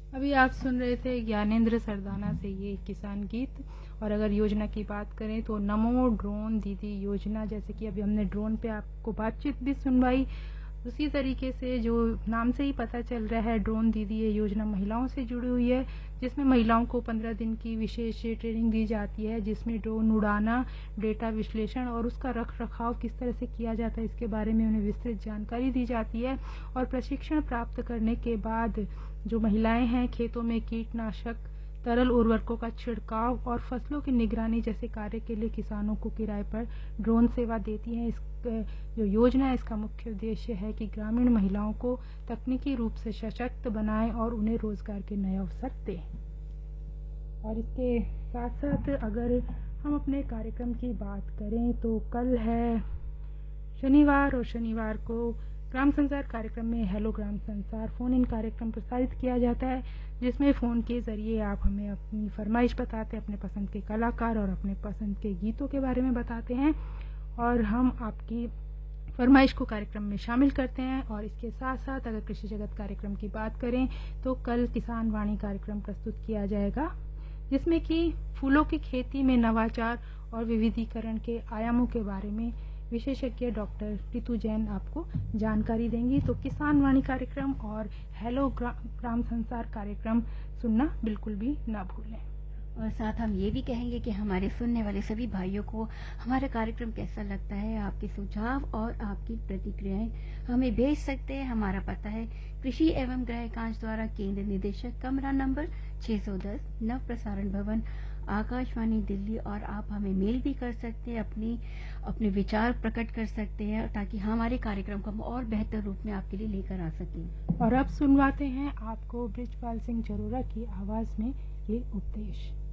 अभी आप सुन रहे थे ज्ञानेंद्र सरदाना से ये किसान गीत। और अगर योजना की बात करें तो नमो ड्रोन दीदी योजना, जैसे कि अभी हमने ड्रोन पे आपको बातचीत भी सुनवाई, उसी तरीके से जो नाम से ही पता चल रहा है, ड्रोन दीदी ये योजना महिलाओं से जुड़ी हुई है, जिसमें महिलाओं को 15 दिन की विशेष ट्रेनिंग दी जाती है, जिसमें ड्रोन उड़ाना, डेटा विश्लेषण और उसका रख रखाव किस तरह से किया जाता है इसके बारे में उन्हें विस्तृत जानकारी दी जाती है। और प्रशिक्षण प्राप्त करने के बाद जो महिलाएं हैं खेतों में कीटनाशक, तरल उर्वरकों का छिड़काव और फसलों की निगरानी जैसे कार्य के लिए किसानों को किराए पर ड्रोन सेवा देती हैं। इस जो योजना है इसका मुख्य उद्देश्य है कि ग्रामीण महिलाओं को तकनीकी रूप से सशक्त बनाएं और उन्हें रोजगार के नए अवसर दें। और इसके साथ साथ अगर हम अपने कार्यक्रम की बात करें तो कल है शनिवार, और शनिवार को ग्राम संसार कार्यक्रम में हेलो ग्राम संसार फोन इन कार्यक्रम प्रसारित किया जाता है, जिसमें फोन के जरिए आप हमें अपनी फरमाइश बताते हैं, अपने पसंद के कलाकार और अपने पसंद के गीतों के बारे में बताते हैं और हम आपकी फरमाइश को कार्यक्रम में शामिल करते हैं। और इसके साथ साथ अगर कृषि जगत कार्यक्रम की बात करें तो कल किसान वाणी कार्यक्रम प्रस्तुत किया जाएगा, जिसमें कि फूलों की खेती में नवाचार और विविधीकरण के आयामों के बारे में विशेषज्ञ डॉक्टर रितु जैन आपको जानकारी देंगी। तो किसान वाणी कार्यक्रम और हेलो ग्राम संसार कार्यक्रम सुनना बिल्कुल भी ना भूलें। और साथ हम ये भी कहेंगे कि हमारे सुनने वाले सभी भाइयों को हमारा कार्यक्रम कैसा लगता है, आपके सुझाव और आपकी प्रतिक्रियाएं हमें भेज सकते हैं। हमारा पता है कृषि एवं गृह कांच द्वारा केंद्र निदेशक, कमरा नंबर 610, नव प्रसारण भवन, आकाशवाणी दिल्ली। और आप हमें मेल भी कर सकते हैं, अपने विचार प्रकट कर सकते हैं, ताकि हमारे कार्यक्रम को हम और बेहतर रूप में आपके लिए लेकर आ सकें। और अब सुनवाते हैं आपको बृजपाल सिंह जरोरा की आवाज में ये उपदेश।